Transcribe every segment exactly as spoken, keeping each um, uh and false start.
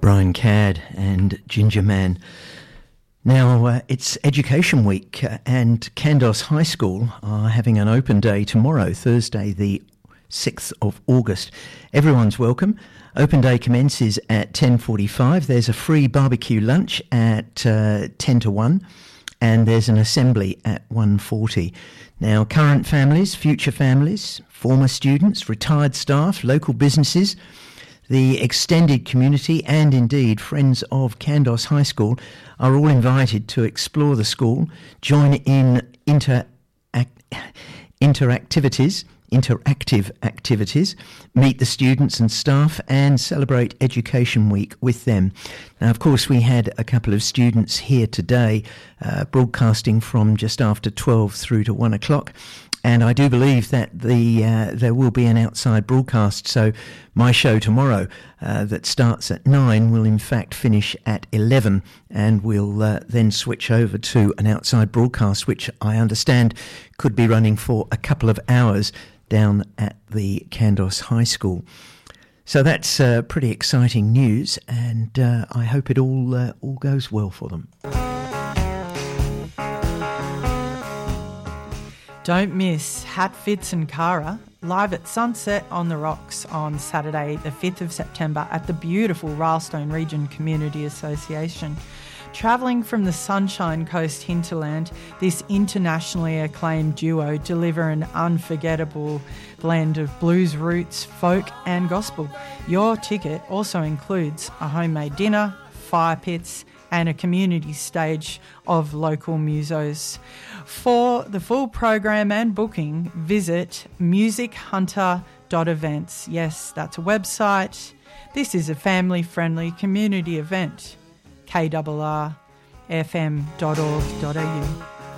Brian Cadd and Ginger Man. Now, uh, it's Education Week uh, and Kandos High School are having an open day tomorrow, Thursday the sixth of August. Everyone's welcome. Open day commences at ten forty-five. There's a free barbecue lunch at uh, ten to one, and there's an assembly at one forty. Now, current families, future families, former students, retired staff, local businesses, the extended community and indeed friends of Kandos High School are all invited to explore the school, join in inter- act- interactivities, interactive activities, meet the students and staff and celebrate Education Week with them. Now, of course, we had a couple of students here today uh, broadcasting from just after twelve through to one o'clock. And I do believe that the uh, there will be an outside broadcast. So my show tomorrow uh, that starts at nine will in fact finish at eleven, and we'll uh, then switch over to an outside broadcast, which I understand could be running for a couple of hours down at the Kandos High School. So that's uh, pretty exciting news, and uh, I hope it all uh, all goes well for them. Don't miss Hat Fits and Cara live at Sunset on the Rocks on Saturday the fifth of September at the beautiful Rylestone Region Community Association. Travelling from the Sunshine Coast hinterland, this internationally acclaimed duo deliver an unforgettable blend of blues roots, folk and gospel. Your ticket also includes a homemade dinner, fire pits and a community stage of local musos. For the full program and booking, visit music hunter dot events. Yes, that's a website. This is a family-friendly community event. K R R F M dot org dot A U.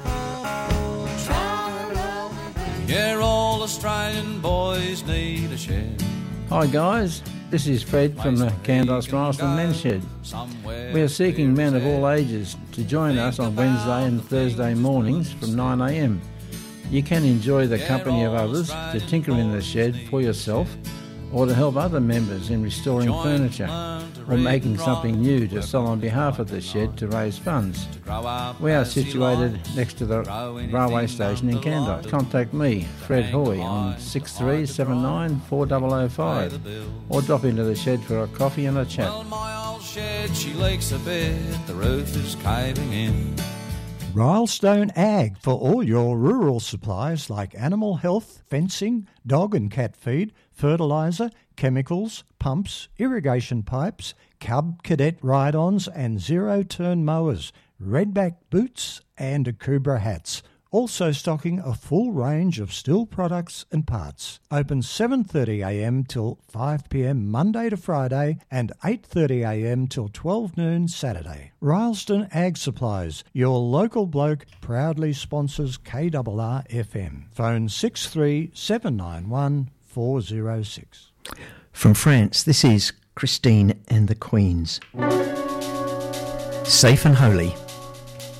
Yeah, all Australian boys need a shed. Hi guys, this is Fred from the Kandos Rylestone Men's Shed. We are seeking men of all ages to join us on Wednesday and Thursday mornings from nine a m. You can enjoy the company of others, to tinker in the shed for yourself, or to help other members in restoring furniture, or making something new to sell on behalf of the shed to raise funds. We are situated next to the railway station in Kandos. Contact me, Fred Hoy, on six three seven nine four zero zero five, or drop into the shed for a coffee and a chat. Well, my old shed, she leaks a bit, the roof is caving in. Rylestone Ag for all your rural supplies like animal health, fencing, dog and cat feed, fertiliser, chemicals, pumps, irrigation pipes, Cub Cadet ride-ons and zero-turn mowers, redback boots and Akubra hats. Also stocking a full range of steel products and parts. Open seven thirty a m till five p m Monday to Friday and eight thirty a m till twelve noon Saturday. Rylestone Ag Supplies, your local bloke, proudly sponsors K R R F M. Phone six three seven nine one four zero six. From France, this is Christine and the Queens. Safe and Holy.